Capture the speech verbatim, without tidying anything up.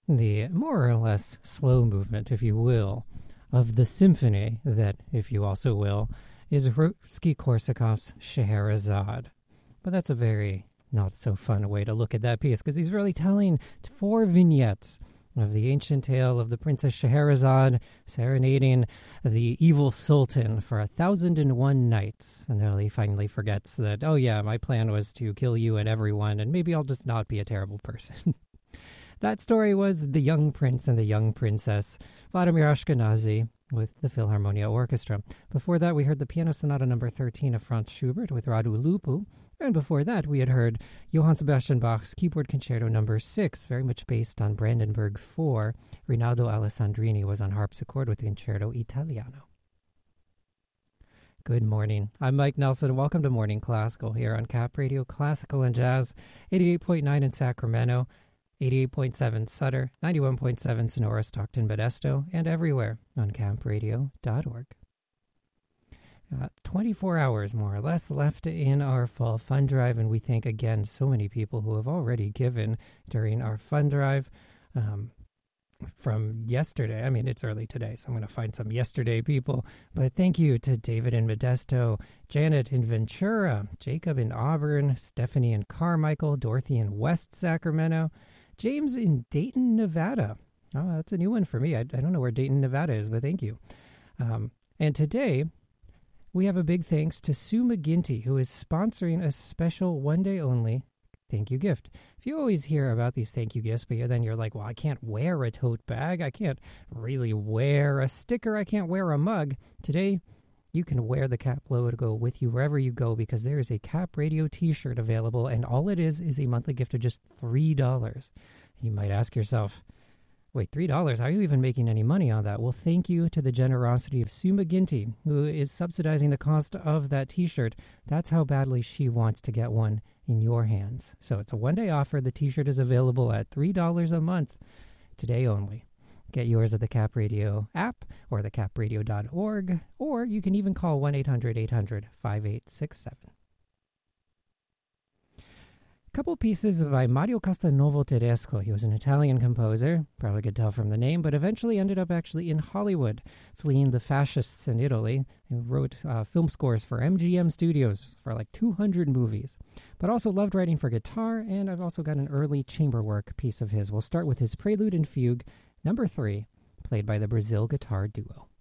the more or less slow movement, if you will, of the symphony that, if you also will, is Rimsky-Korsakov's Scheherazade. But that's a very not so fun way to look at that piece, because he's really telling four vignettes of the ancient tale of the Princess Scheherazade serenading the evil sultan for a thousand and one nights until he finally forgets that, oh yeah, my plan was to kill you and everyone, and maybe I'll just not be a terrible person. That story was The Young Prince and the Young Princess, Vladimir Ashkenazy with the Philharmonia Orchestra. Before that, we heard the Piano Sonata number thirteen of Franz Schubert with Radu Lupu. And before that, we had heard Johann Sebastian Bach's Keyboard Concerto number six, very much based on Brandenburg four. Rinaldo Alessandrini was on harpsichord with the Concerto Italiano. Good morning. I'm Mike Nelson. Welcome to Morning Classical here on Cap Radio Classical and Jazz, eighty-eight point nine in Sacramento, eighty-eight point seven Sutter, ninety-one point seven Sonora, Stockton, Modesto, and everywhere on camp radio dot org. Uh, twenty-four hours, more or less, left in our fall fund drive, and we thank again so many people who have already given during our fund drive um, from yesterday. I mean, it's early today, so I'm going to find some yesterday people, but thank you to David in Modesto, Janet in Ventura, Jacob in Auburn, Stephanie in Carmichael, Dorothy in West Sacramento, James in Dayton, Nevada. Oh, that's a new one for me. I, I don't know where Dayton, Nevada is, but thank you. Um, and today, we have a big thanks to Sue McGinty, who is sponsoring a special one-day-only thank you gift. If you always hear about these thank you gifts, but then you're like, well, I can't wear a tote bag. I can't really wear a sticker. I can't wear a mug. Today, you can wear the Cap logo with you wherever you go, because there is a Cap Radio t-shirt available, and all it is is a monthly gift of just three dollars. You might ask yourself, wait, three dollars? How are you even making any money on that? Well, thank you to the generosity of Sue McGinty, who is subsidizing the cost of that t-shirt. That's how badly she wants to get one in your hands. So it's a one-day offer. The t-shirt is available at three dollars a month, today only. Get yours at the Cap Radio app or the cap radio dot org, or you can even call one eight hundred eight hundred five eight six seven. Couple pieces by Mario Castelnuovo Tedesco. He was an Italian composer, probably could tell from the name, but eventually ended up actually in Hollywood, fleeing the fascists in Italy. He wrote uh, film scores for M G M Studios for like two hundred movies, but also loved writing for guitar, and I've also got an early chamber work piece of his. We'll start with his Prelude and Fugue, number three, played by the Brazil Guitar Duo.